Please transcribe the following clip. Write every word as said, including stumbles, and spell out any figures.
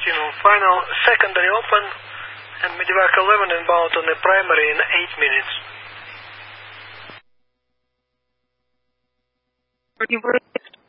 sixteen on final, secondary open, and Medivac eleven inbound on the primary in eight minutes. Courtney,